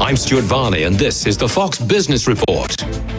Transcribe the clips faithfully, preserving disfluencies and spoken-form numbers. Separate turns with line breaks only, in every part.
I'm Stuart Varney, and this is the Fox Business Report.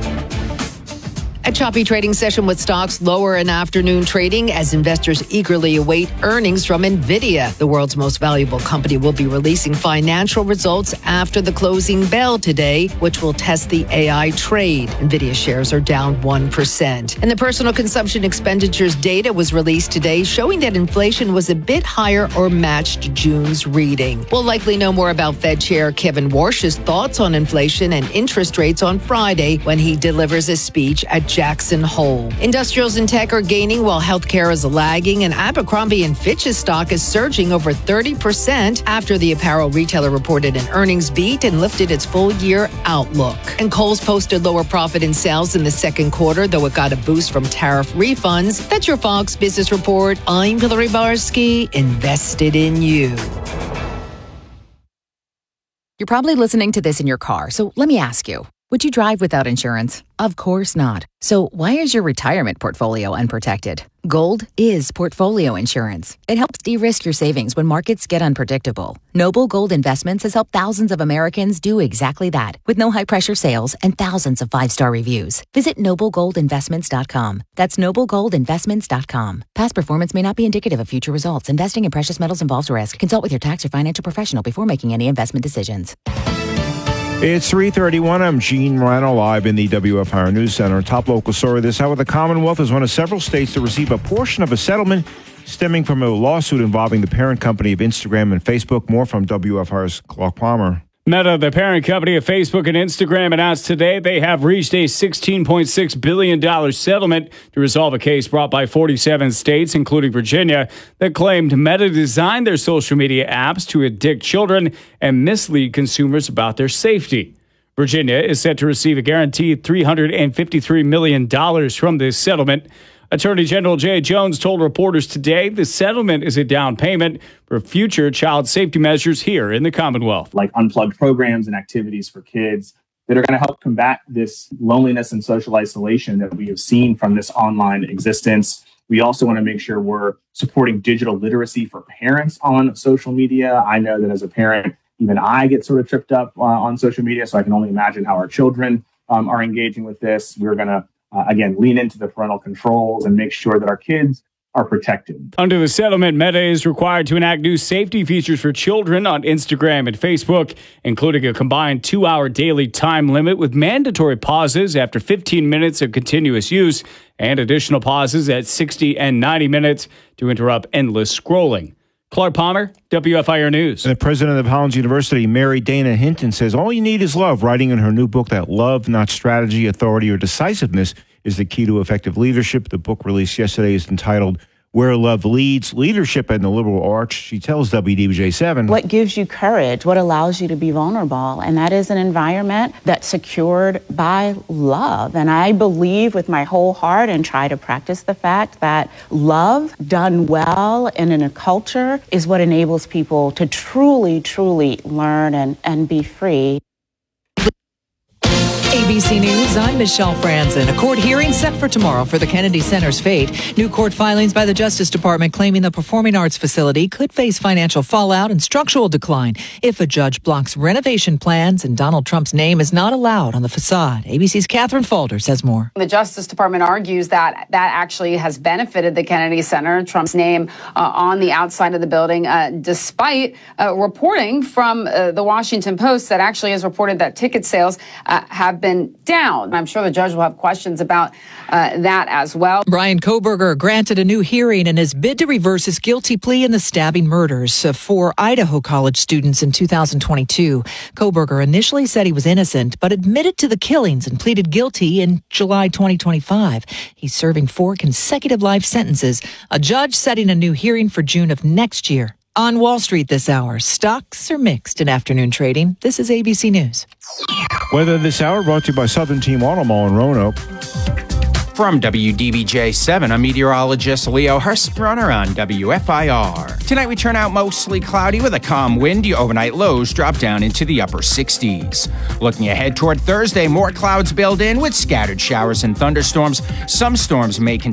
A choppy trading session with stocks lower in afternoon trading as investors eagerly await earnings from NVIDIA. The world's most valuable company will be releasing financial results after the closing bell today, which will test the A I trade. NVIDIA shares are down one percent. And the personal consumption expenditures data was released today, showing that inflation was a bit higher or matched June's reading. We'll likely know more about Fed Chair Kevin Warsh's thoughts on inflation and interest rates on Friday when he delivers a speech at Jackson Hole. Industrials and tech are gaining while healthcare is lagging, and Abercrombie and Fitch's stock is surging over thirty percent after the apparel retailer reported an earnings beat and lifted its full-year outlook. And Kohl's posted lower profit in sales in the second quarter, though it got a boost from tariff refunds. That's your Fox Business Report. I'm Hillary Barsky, invested in you.
You're probably listening to this in your car, so let me ask you. Would you drive without insurance? Of course not. So why is your retirement portfolio unprotected? Gold is portfolio insurance. It helps de-risk your savings when markets get unpredictable. Noble Gold Investments has helped thousands of Americans do exactly that, with no high-pressure sales and thousands of five-star reviews. Visit noble gold investments dot com. That's noble gold investments dot com. Past performance may not be indicative of future results. Investing in precious metals involves risk. Consult with your tax or financial professional before making any investment decisions.
It's three thirty-one. I'm Gene Morano, live in the W F I R News Center. Top local story this hour. The Commonwealth is one of several states to receive a portion of a settlement stemming from a lawsuit involving the parent company of Instagram and Facebook. More from W F I R's Clark Palmer.
Meta, the parent company of Facebook and Instagram, announced today they have reached a sixteen point six billion dollars settlement to resolve a case brought by forty-seven states, including Virginia, that claimed Meta designed their social media apps to addict children and mislead consumers about their safety. Virginia is set to receive a guaranteed three hundred fifty-three million dollars from this settlement. Attorney General Jay Jones told reporters today the settlement is a down payment for future child safety measures here in the Commonwealth.
Like unplugged programs and activities for kids that are going to help combat this loneliness and social isolation that we have seen from this online existence. We also want to make sure we're supporting digital literacy for parents on social media. I know that as a parent, even I get sort of tripped up uh, on social media, so I can only imagine how our children um, are engaging with this. We're going to Uh, again, lean into the parental controls and make sure that our kids are protected.
Under the settlement, Meta is required to enact new safety features for children on Instagram and Facebook, including a combined two-hour daily time limit with mandatory pauses after fifteen minutes of continuous use and additional pauses at sixty and ninety minutes to interrupt endless scrolling. Clark Palmer, W F I R News.
The president of Hollins University, Mary Dana Hinton, says all you need is love, writing in her new book that love, not strategy, authority, or decisiveness, is the key to effective leadership. The book released yesterday is entitled Where Love Leads, Leadership and the Liberal Arts. She tells W D B J seven.
What gives you courage? What allows you to be vulnerable? And that is an environment that's secured by love. And I believe with my whole heart and try to practice the fact that love done well and in a culture is what enables people to truly, truly learn and, and be free.
A B C News, I'm Michelle Franzen. A court hearing set for tomorrow for the Kennedy Center's fate. New court filings by the Justice Department claiming the performing arts facility could face financial fallout and structural decline if a judge blocks renovation plans and Donald Trump's name is not allowed on the facade. A B C's Catherine Falder says more.
The Justice Department argues that that actually has benefited the Kennedy Center, Trump's name uh, on the outside of the building, uh, despite uh, reporting from uh, the Washington Post that actually has reported that ticket sales uh, have been down. I'm sure the judge will have questions about uh, that as well.
Bryan Kohberger granted a new hearing in his bid to reverse his guilty plea in the stabbing murders of four Idaho college students in two thousand twenty-two. Kohberger initially said he was innocent, but admitted to the killings and pleaded guilty in July twenty twenty-five. He's serving four consecutive life sentences. A judge setting a new hearing for June of next year. On Wall Street this hour, stocks are mixed in afternoon trading. This is A B C News.
Weather this hour brought to you by Southern Team Auto Mall in Roanoke.
From W D B J seven, I'm meteorologist Leo Hurstrunner on W F I R. Tonight we turn out mostly cloudy with a calm wind. Your overnight lows drop down into the upper sixties. Looking ahead toward Thursday, more clouds build in with scattered showers and thunderstorms. Some storms may continue